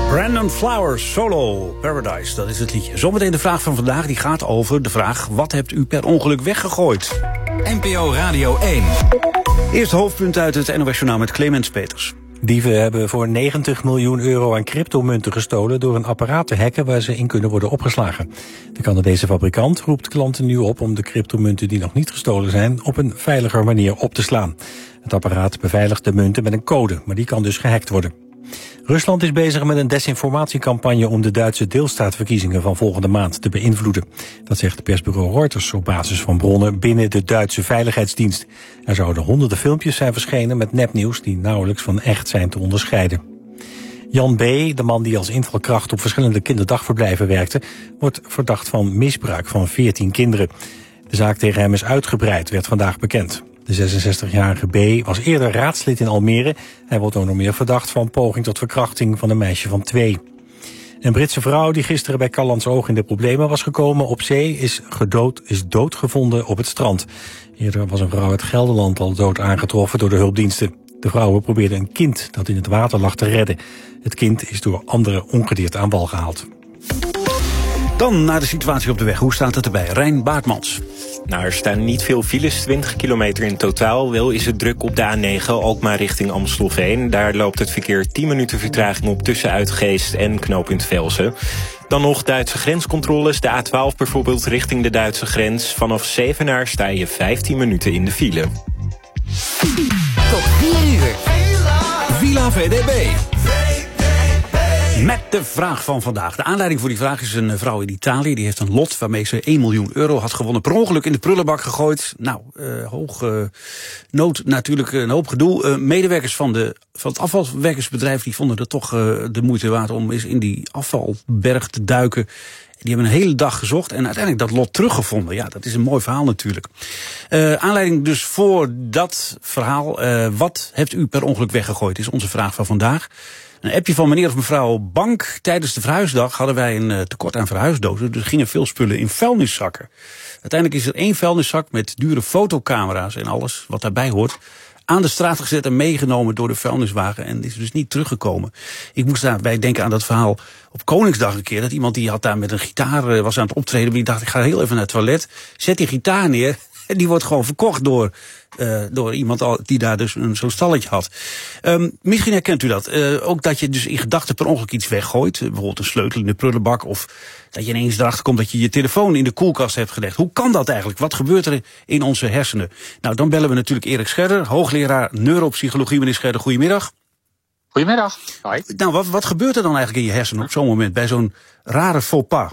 Brandon Flowers, Solo, Paradise, dat is het liedje. Zometeen de vraag van vandaag, die gaat over de vraag: wat hebt u per ongeluk weggegooid? NPO Radio 1. Eerste hoofdpunt uit het NOS-journaal met Clemens Peters. Dieven hebben voor 90 miljoen euro aan cryptomunten gestolen door een apparaat te hacken waar ze in kunnen worden opgeslagen. De Canadese fabrikant roept klanten nu op om de cryptomunten die nog niet gestolen zijn op een veiliger manier op te slaan. Het apparaat beveiligt de munten met een code, maar die kan dus gehackt worden. Rusland is bezig met een desinformatiecampagne om de Duitse deelstaatverkiezingen van volgende maand te beïnvloeden. Dat zegt persbureau Reuters op basis van bronnen binnen de Duitse Veiligheidsdienst. Er zouden honderden filmpjes zijn verschenen met nepnieuws die nauwelijks van echt zijn te onderscheiden. Jan B., de man die als invalkracht op verschillende kinderdagverblijven werkte, wordt verdacht van misbruik van 14 kinderen. De zaak tegen hem is uitgebreid, werd vandaag bekend. De 66-jarige B. was eerder raadslid in Almere. Hij wordt ook nog meer verdacht van poging tot verkrachting van een meisje van 2. Een Britse vrouw die gisteren bij Callantsoog in de problemen was gekomen op zee is doodgevonden op het strand. Eerder was een vrouw uit Gelderland al dood aangetroffen door de hulpdiensten. De vrouwen probeerden een kind dat in het water lag te redden. Het kind is door anderen ongedeerd aan wal gehaald. Dan naar de situatie op de weg. Hoe staat het erbij? Rijn Baartmans. Nou, er staan niet veel files, 20 kilometer in totaal. Wel is het druk op de A9, Alkmaar richting Amstelveen. Daar loopt het verkeer 10 minuten vertraging op tussen Uitgeest en knooppunt Velsen. Dan nog Duitse grenscontroles. De A12 bijvoorbeeld richting de Duitse grens. Vanaf Zevenaar sta je 15 minuten in de file. Tot 4 uur. Villa VDB. Met de vraag van vandaag. De aanleiding voor die vraag is een vrouw in Italië. Die heeft een lot waarmee ze 1 miljoen euro had gewonnen. Per ongeluk in de prullenbak gegooid. Nou, nood natuurlijk, een hoop gedoe. Medewerkers van het afvalwerkersbedrijf die vonden het toch de moeite waard om eens in die afvalberg te duiken. Die hebben een hele dag gezocht en uiteindelijk dat lot teruggevonden. Ja, dat is een mooi verhaal natuurlijk. Aanleiding dus voor dat verhaal. Wat hebt u per ongeluk weggegooid, is onze vraag van vandaag. Een appje van meneer of mevrouw Bank. Tijdens de verhuisdag hadden wij een tekort aan verhuisdozen. Dus gingen veel spullen in vuilniszakken. Uiteindelijk is er 1 vuilniszak met dure fotocamera's en alles wat daarbij hoort aan de straat gezet en meegenomen door de vuilniswagen. En is dus niet teruggekomen. Ik moest daarbij denken aan dat verhaal op Koningsdag een keer. Dat iemand die had daar met een gitaar was aan het optreden. Maar die dacht, ik ga heel even naar het toilet. Zet die gitaar neer. En die wordt gewoon verkocht door iemand die daar dus zo'n stalletje had. Misschien herkent u dat. Ook dat je dus in gedachten per ongeluk iets weggooit. Bijvoorbeeld een sleutel in de prullenbak. Of dat je ineens erachter komt dat je je telefoon in de koelkast hebt gelegd. Hoe kan dat eigenlijk? Wat gebeurt er in onze hersenen? Nou, dan bellen we natuurlijk Erik Scherder, hoogleraar neuropsychologie. Meneer Scherder, goedemiddag. Goedemiddag. Hoi. Nou, wat gebeurt er dan eigenlijk in je hersenen op zo'n moment, bij zo'n rare faux pas?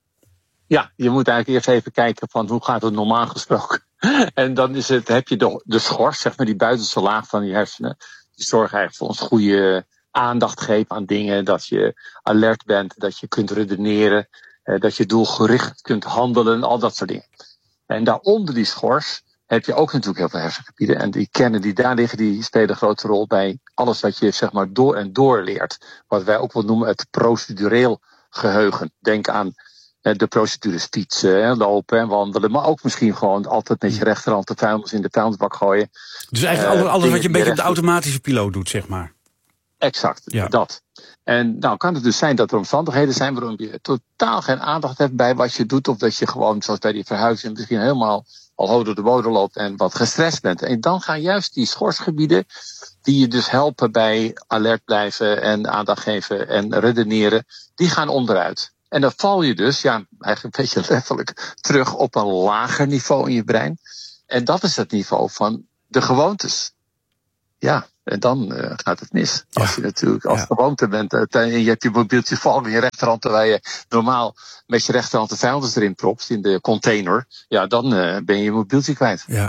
Ja, je moet eigenlijk eerst even kijken van hoe gaat het normaal gesproken. En dan heb je de schors, zeg maar die buitenste laag van je hersenen. Die zorgen eigenlijk voor ons goede aandacht geven aan dingen. Dat je alert bent, dat je kunt redeneren. Dat je doelgericht kunt handelen, al dat soort dingen. En daaronder die schors heb je ook natuurlijk heel veel hersengebieden. En die kernen die daar liggen, die spelen een grote rol bij alles wat je zeg maar door en door leert. Wat wij ook wel noemen het procedureel geheugen. Denk aan de procedures fietsen, lopen en wandelen. Maar ook misschien gewoon altijd met je rechterhand de vuilnis in de vuilnisbak gooien. Dus eigenlijk alles wat je een beetje op de automatische piloot doet, zeg maar. Exact, ja. Dat. En nou kan het dus zijn dat er omstandigheden zijn waarom je totaal geen aandacht hebt bij wat je doet. Of dat je gewoon, zoals bij die verhuizing, misschien helemaal al hoog door de bodem loopt en wat gestrest bent. En dan gaan juist die schorsgebieden, die je dus helpen bij alert blijven en aandacht geven en redeneren, die gaan onderuit. En dan val je dus, ja, eigenlijk een beetje letterlijk terug op een lager niveau in je brein. En dat is het niveau van de gewoontes. Ja, en dan gaat het mis. Ja. Als je natuurlijk als gewoonte bent en je hebt je mobieltje vallen in je rechterhand, terwijl je normaal met je rechterhand de vuilnis erin propt in de container, ja, dan ben je je mobieltje kwijt. Ja.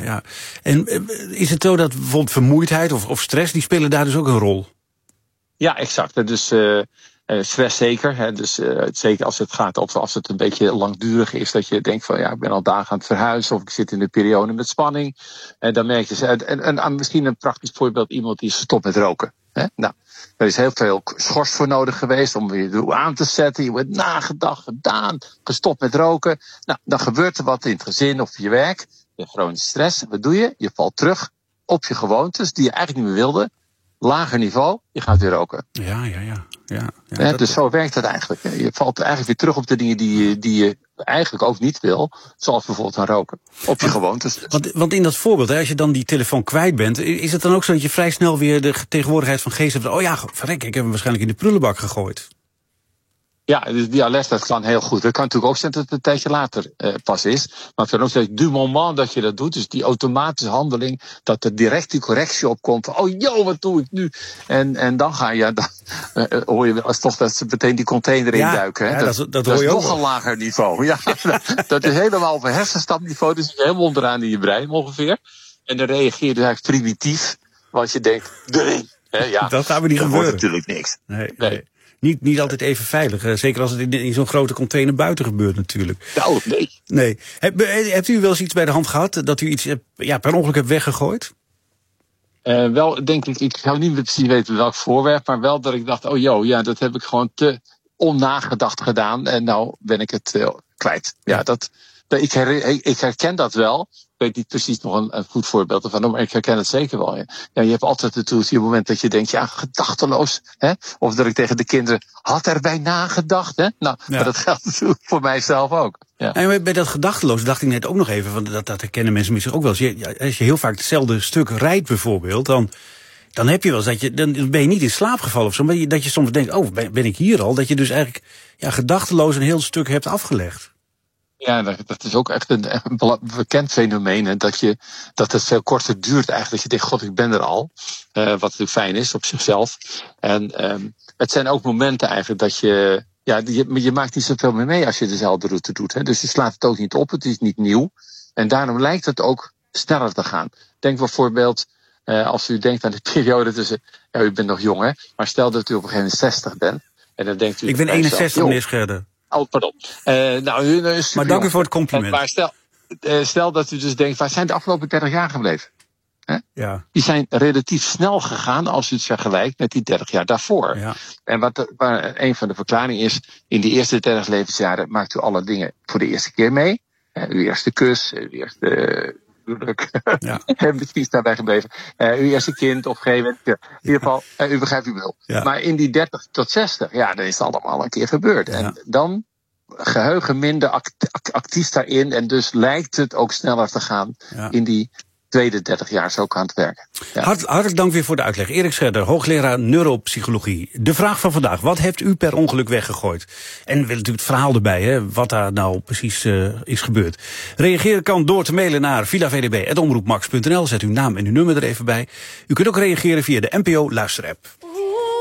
En is het zo dat bijvoorbeeld vermoeidheid of stress, die spelen daar dus ook een rol? Ja, exact. Dus stress zeker. Hè. Dus zeker als het gaat of als het een beetje langdurig is, dat je denkt van ja, ik ben al dagen aan het verhuizen of ik zit in een periode met spanning. En dan merk je en misschien een praktisch voorbeeld, iemand die stopt met roken. Hè. Nou, er is heel veel schors voor nodig geweest om je aan te zetten. Je wordt nagedacht, gedaan, gestopt met roken. Nou, dan gebeurt er wat in het gezin of je werk. Je hebt chronische stress. Wat doe je? Je valt terug op je gewoontes die je eigenlijk niet meer wilde. lager niveau, je gaat weer roken. Ja, dus zo werkt het eigenlijk. Je valt eigenlijk weer terug op de dingen die je eigenlijk ook niet wil. Zoals bijvoorbeeld aan roken. Op je gewoontes. Want in dat voorbeeld, als je dan die telefoon kwijt bent, is het dan ook zo dat je vrij snel weer de tegenwoordigheid van geest hebt? Oh ja, verrek, ik heb hem waarschijnlijk in de prullenbak gegooid. Ja, dus die alert, dat kan heel goed. Dat kan natuurlijk ook zijn dat het een tijdje later pas is. Maar het kan ook zijn, du moment dat je dat doet, dus die automatische handeling, dat er direct die correctie opkomt. Oh joh, wat doe ik nu? En dan ga je, hoor je wel eens toch dat ze meteen die container induiken. Hè? Dat hoor je is ook nog een lager niveau. Ja, dat is helemaal op een hersenstapniveau, dus helemaal onderaan in je brein ongeveer. En dan reageer je dus eigenlijk primitief, want je denkt, nee. Ja, dat gaat me niet gebeuren. Wordt natuurlijk niks. Nee. Niet altijd even veilig. Zeker als het in zo'n grote container buiten gebeurt natuurlijk. Nou, nee. Hebt u wel eens iets bij de hand gehad dat u iets per ongeluk hebt weggegooid? Wel, denk ik zou niet precies weten welk voorwerp, maar wel dat ik dacht, dat heb ik gewoon te onnagedacht gedaan en nou ben ik het kwijt. Ja, ik herken dat wel. Ik weet niet precies nog een goed voorbeeld ervan, maar ik herken het zeker wel. Ja, je hebt altijd natuurlijk het moment dat je denkt, gedachteloos. Hè? Of dat ik tegen de kinderen, had erbij nagedacht. Hè? Nou, maar dat geldt natuurlijk voor mijzelf ook. Ja. En bij dat gedachteloos dacht ik net ook nog even, want dat herkennen mensen misschien ook wel eens. Als je heel vaak hetzelfde stuk rijdt bijvoorbeeld, dan heb je wel eens dan ben je niet in slaap gevallen of zo, maar dat je soms denkt, ben ik hier al? Dat je dus eigenlijk gedachteloos een heel stuk hebt afgelegd. Ja, dat is ook echt een bekend fenomeen. Hè, dat het veel korter duurt eigenlijk. Dat je denkt, god, ik ben er al. Wat natuurlijk fijn is op zichzelf. En het zijn ook momenten eigenlijk dat je... Ja, je maakt niet zoveel meer mee als je dezelfde route doet. Hè. Dus je slaat het ook niet op, het is niet nieuw. En daarom lijkt het ook sneller te gaan. Denk bijvoorbeeld, als u denkt aan de periode tussen... Ja, u bent nog jong, hè. Maar stel dat u op een gegeven moment 60 bent. En dan denkt u... Ik ben 61, meneer Scherder. Oh, pardon. Maar dank u voor het compliment. Maar stel dat u dus denkt, waar zijn de afgelopen 30 jaar gebleven? Hè? Ja. Die zijn relatief snel gegaan als u het vergelijkt met die 30 jaar daarvoor. Ja. En waar een van de verklaringen is, in die eerste 30 levensjaren maakt u alle dingen voor de eerste keer mee. Uw eerste kus, uw eerste... En misschien is daarbij gebleven. Uw eerste kind op een gegeven moment. In ieder geval, u begrijpt u wel. Ja. Maar in die 30 tot 60, dan is het allemaal een keer gebeurd. Ja. En dan geheugen minder actief daarin. En dus lijkt het ook sneller te gaan in die tweede 30 jaar zo aan het werken. Ja. Hartelijk dank weer voor de uitleg. Erik Scherder, hoogleraar neuropsychologie. De vraag van vandaag, wat heeft u per ongeluk weggegooid? En we willen natuurlijk het verhaal erbij, hè, wat daar nou precies is gebeurd. Reageren kan door te mailen naar villavdb@omroepmax.nl. Zet uw naam en uw nummer er even bij. U kunt ook reageren via de NPO luisterapp.